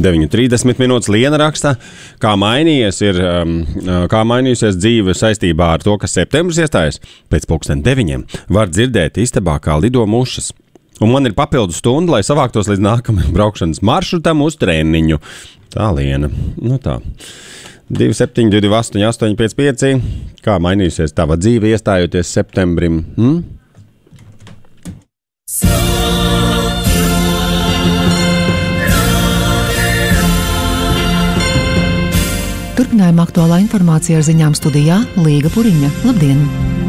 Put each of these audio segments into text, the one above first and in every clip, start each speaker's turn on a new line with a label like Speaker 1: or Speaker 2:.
Speaker 1: 9:30 minūtes. Liena raksta, kā mainījusies dzīve saistībā ar to, ka septembris iestājas pēc 9:00. Var dzirdēt istabā, kā lido mušas. Un man ir papildu stunda, lai savāktos līdz nākamajam braukšanas maršrutam uz treniņu. Tā, Liena. Nu tā. 27, 28, 855. Kā mainījusies tava dzīve iestājoties septembrim?
Speaker 2: Turpinājumā aktuālā informācija ar ziņām studijā Līga Puriņa. Labdien!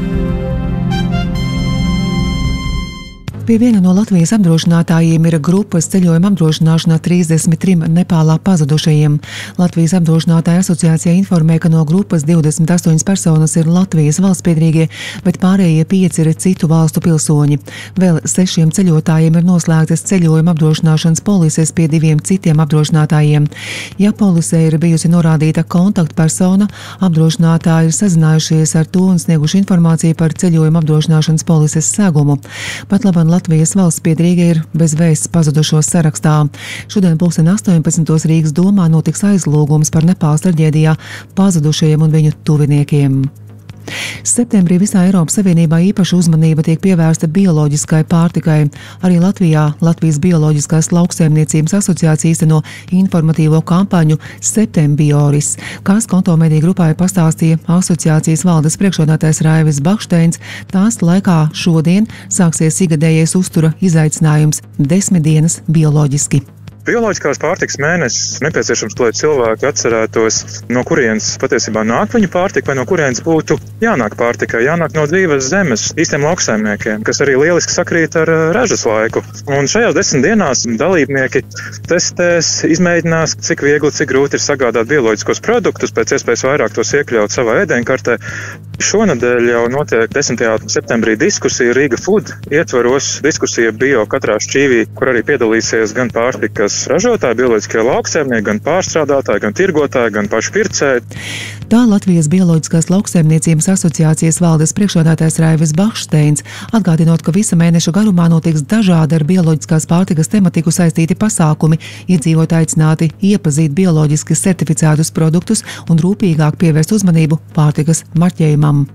Speaker 2: Pie viena no Latvijas apdrošinātājiem ir grupas ceļojuma apdrošināšanā 33 Nepālā pazudušajiem. Latvijas apdrošinātāja asociācija informē, ka no grupas 28 personas ir Latvijas valstspiedrīgie, bet pārējie 5 ir citu valstu pilsoņi. Vēl 6 ceļotājiem ir noslēgtas ceļojuma apdrošināšanas polises pie 2 citiem apdrošinātājiem. Ja polisē ir bijusi norādīta kontaktpersona, apdrošinātāji ir sazinājušies ar to un snieguši informāciju par ceļojuma apdrošināšanas polises segumu. Pat labam Latvijas valstspiedrīgie ir bez vēsts pazudušo sarakstā. Šodien 18:00 Rīgas domā notiks aizlūgums par Nepāles traģēdijā pazudušajiem un viņu tuviniekiem. Septembrī visā Eiropas Savienībā īpaša uzmanība tiek pievērsta bioloģiskai pārtikai. Arī Latvijā Latvijas bioloģiskās lauksaimniecības asociācija īsteno informatīvo kampaņu Septembioris, kas Konto mediju grupai pastāstīja asociācijas valdes priekšsēdētājs Raivis Bakšteins. Tās laikā šodien sāksies ikgadējais uztura izaicinājums 10 dienas bioloģiski.
Speaker 3: Bioloģiskās pārtikas mēnesis nepieciešams, lai cilvēki atcerētos, no kurienes patiesībā nāk viņu pārtika, vai no kurienes būtu jānāk pārtikai, jānāk no dzīves zemes, īstiem lauksaimniekiem, kas arī lieliski sakrīt ar ražas laiku. Un šajās 10 dienās dalībnieki testēs, izmēģinās, cik viegli, cik grūti ir sagādāt bioloģiskos produktus, pēc iespējas vairāk tos iekļaut savā ēdienkartē. Šonadēļ jau notiek 10. septembrī diskusija Riga Food ietvaros diskusija bio katrā šķīvī, kur arī piedalīsies gan pārtikas ražotāji, bioloģiskie lauksaimnieki, gan pārstrādātāji, gan tirgotāji, gan paši pircēji.
Speaker 2: Tā Latvijas bioloģiskās lauksaimniecības asociācijas valdes priekšsēdētājs Raivis Bakšteins, atgādinot, ka visa mēneša garumā notiks dažādi ar bioloģiskās pārtikas tematiku saistīti pasākumi, iedzīvotāji aicināti iepazīt bioloģiski certificētus produktus un rūpīgāk pievērst uzmanību pārtikas marķējumam.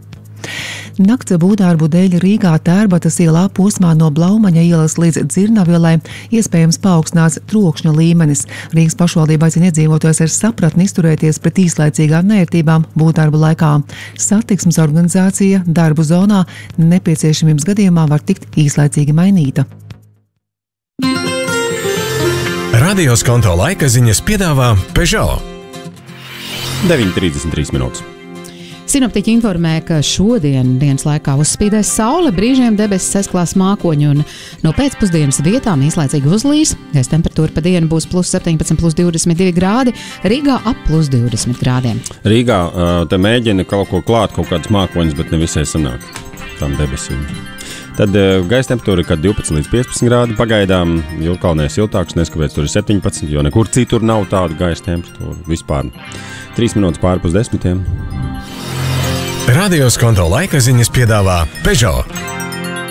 Speaker 2: Nakts būvdarbu dēļ Rīgā Tērbatas ielā posmā no Blaumaņa ielas līdz Dzirnavielai iespējams paaugstināts trokšņa līmenis. Rīgas pašvaldība aicina iedzīvotājus ar sapratni izturēties pret īslaicīgām neērtībām būvdarbu laikā. Satiksmes organizācija darbu zonā nepieciešamības gadījumā var tikt īslaicīgi mainīta.
Speaker 4: Radio Skonto laika ziņas piedāvā Peugeot.
Speaker 1: 9:33 minūtes.
Speaker 5: Sinoptiķi informē, ka šodien dienas laikā uzspīdēs saule, brīžiem debesis aizklās mākoņi un no pēcpusdienas vietām īslaicīgi uzlīs. Gaisa temperatūra pa dienu būs +17, +22 grādi, Rīgā ap +20 grādiem.
Speaker 1: Rīgā te mēģina kaut ko klāt, kaut kādas mākoņas, bet ne visai sanāk tam debesīm. Tad gaisa temperatūra ir 12 līdz 15 grādi pagaidām, Jūrkalnē siltāks, neskapēc tur ir 17, jo nekur citur nav tāda gaisa temperatūra vispār. 3 minūtes pāri pus 10.
Speaker 4: Radio Skonto laika ziņas piedāvā Peugeot.